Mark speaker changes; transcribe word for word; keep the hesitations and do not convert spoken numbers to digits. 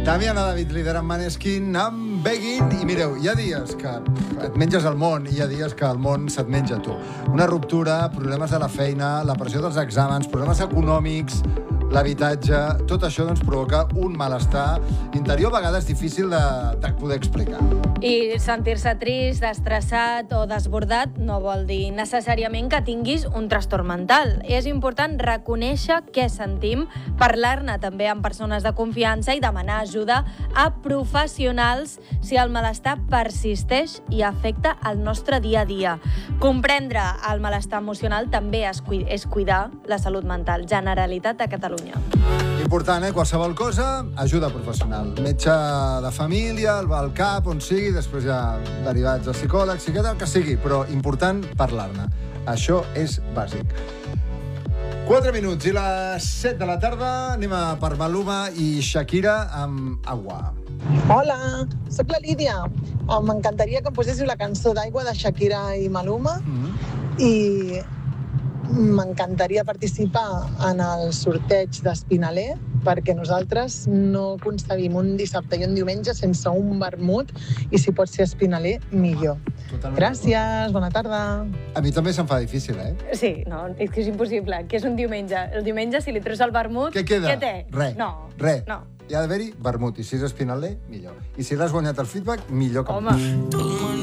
Speaker 1: Damiana David, líder en Maneskin, amb Beggin. I mireu, hi ha dies que et menges el món i hi ha dies que el món se't menja tu. Una ruptura, problemes a la feina, la pressió dels exàmens, problemes econòmics, l'habitatge... Tot això doncs, provoca un malestar interior a vegades difícil de, de poder explicar.
Speaker 2: I sentir-se trist, estressat o desbordat no vol dir necessàriament que tinguis un trastorn mental. És important reconèixer què sentim, parlar-ne també amb persones de confiança i demanar ajuda a professionals si el malestar persisteix i afecta el nostre dia a dia. Comprendre el malestar emocional també és cuidar la salut mental. Generalitat de Catalunya.
Speaker 1: Important, eh? Qualsevol cosa, ajuda professional. Metge de família, el CAP, on sigui, després ja derivats a psicòleg, psiquiatre, el que sigui, però important parlar-ne. Això és bàsic. Quatre minuts i les set de la tarda anem a per Maluma i Shakira amb Agua.
Speaker 3: Hola, sóc la Lídia. M'encantaria que em poséssiu la cançó d'Aigua de Shakira i Maluma mm-hmm. i m'encantaria participar en el sorteig d'Espinaler perquè nosaltres no concebim un dissabte i un diumenge sense un vermut i si pot ser Espinaler, millor. Totalment. Gràcies, bona tarda.
Speaker 1: A mi també se'm fa difícil, eh?
Speaker 2: Sí, no, és que és impossible. Que és un diumenge? El diumenge, si li treus el vermut,
Speaker 1: què queda?
Speaker 2: Què té?
Speaker 1: Res,
Speaker 2: no,
Speaker 1: res.
Speaker 2: No.
Speaker 1: Hi ha d'haver-hi vermut, i si és Espinaler, millor. I si l'has guanyat el feedback, millor que...
Speaker 2: Home.